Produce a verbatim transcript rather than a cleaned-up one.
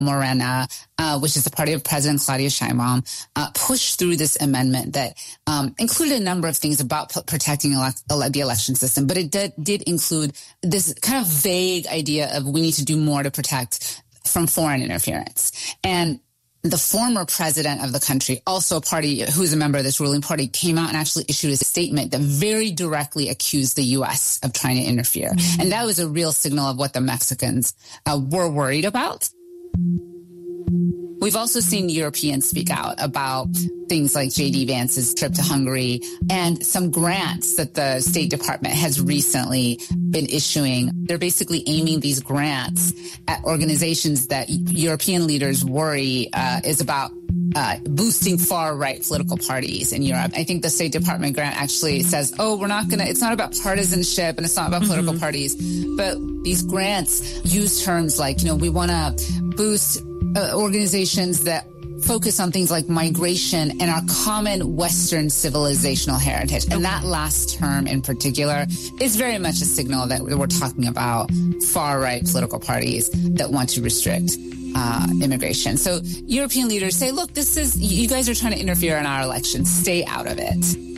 Morena, uh, which is the party of President Claudia Sheinbaum, uh, pushed through this amendment that um, included a number of things about p- protecting elect- ele- the election system. But it did, did include this kind of vague idea of we need to do more to protect from foreign interference. And the former president of the country, also a party who's a member of this ruling party, came out and actually issued a statement that very directly accused the U S of trying to interfere. Mm-hmm. And that was a real signal of what the Mexicans uh, were worried about. We've also seen Europeans speak out about things like J D Vance's trip to Hungary and some grants that the State Department has recently been issuing. They're basically aiming these grants at organizations that European leaders worry uh, is about uh, boosting far-right political parties in Europe. I think the State Department grant actually says, oh, we're not going to, it's not about partisanship and it's not about political mm-hmm. parties. But these grants use terms like, you know, we want to boost Uh, organizations that focus on things like migration and our common Western civilizational heritage. And that last term in particular is very much a signal that we're talking about far-right political parties that want to restrict uh, immigration. So European leaders say, look, this is, you guys are trying to interfere in our elections. Stay out of it.